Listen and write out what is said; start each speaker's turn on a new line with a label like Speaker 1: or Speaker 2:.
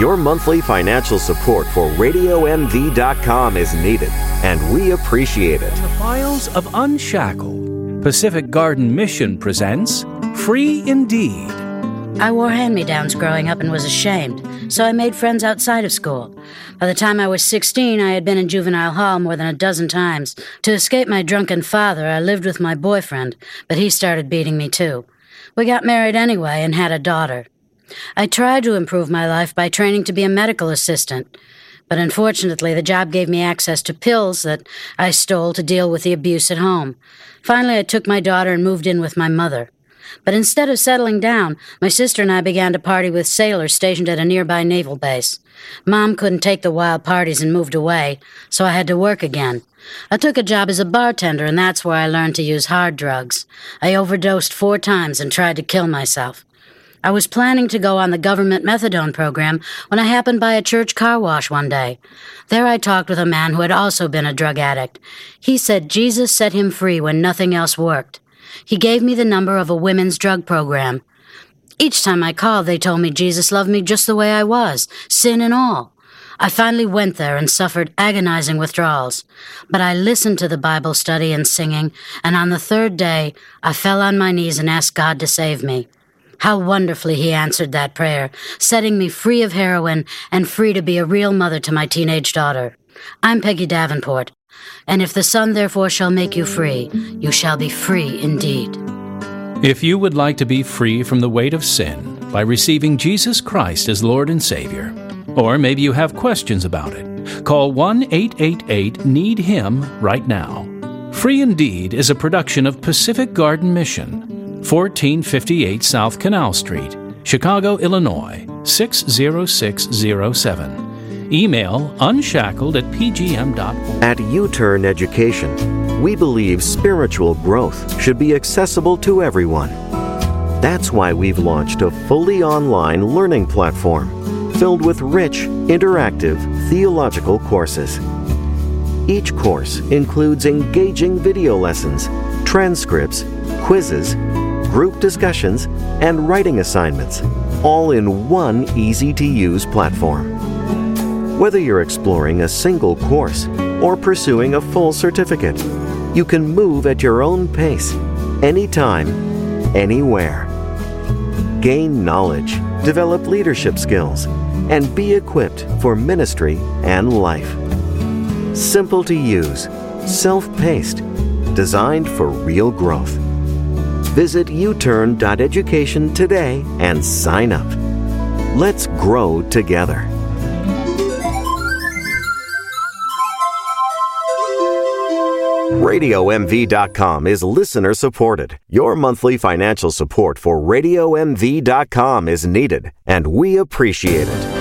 Speaker 1: Your monthly financial support for RadioMV.com is needed, and we appreciate it.
Speaker 2: From the files of Unshackled, Pacific Garden Mission presents Free Indeed.
Speaker 3: I wore hand-me-downs growing up and was ashamed, so I made friends outside of school. By the time I was 16, I had been in juvenile hall more than a dozen times. To escape my drunken father, I lived with my boyfriend, but he started beating me too. We got married anyway and had a daughter. I tried to improve my life by training to be a medical assistant, but unfortunately the job gave me access to pills that I stole to deal with the abuse at home. Finally, I took my daughter and moved in with my mother. But instead of settling down, my sister and I began to party with sailors stationed at a nearby naval base. Mom couldn't take the wild parties and moved away, so I had to work again. I took a job as a bartender, and that's where I learned to use hard drugs. I overdosed 4 times and tried to kill myself. I was planning to go on the government methadone program when I happened by a church car wash one day. There I talked with a man who had also been a drug addict. He said Jesus set him free when nothing else worked. He gave me the number of a women's drug program. Each time I called, they told me Jesus loved me just the way I was, sin and all. I finally went there and suffered agonizing withdrawals. But I listened to the Bible study and singing, and on the 3rd day, I fell on my knees and asked God to save me. How wonderfully he answered that prayer, setting me free of heroin and free to be a real mother to my teenage daughter. I'm Peggy Davenport. And if the Son therefore shall make you free, you shall be free indeed.
Speaker 2: If you would like to be free from the weight of sin by receiving Jesus Christ as Lord and Savior, or maybe you have questions about it, call 1-888-NEED-HIM right now. Free Indeed is a production of Pacific Garden Mission, 1458 South Canal Street, Chicago, Illinois, 60607. Email unshackled@pgm.org.
Speaker 1: At U-Turn Education, we believe spiritual growth should be accessible to everyone. That's why we've launched a fully online learning platform filled with rich, interactive theological courses. Each course includes engaging video lessons, transcripts, quizzes, group discussions, and writing assignments, all in one easy-to-use platform. Whether you're exploring a single course or pursuing a full certificate, you can move at your own pace, anytime, anywhere. Gain knowledge, develop leadership skills, and be equipped for ministry and life. Simple to use, self-paced, designed for real growth. Visit uturn.education today and sign up. Let's grow together. RadioMV.com is listener supported. Your monthly financial support for RadioMV.com is needed, and we appreciate it.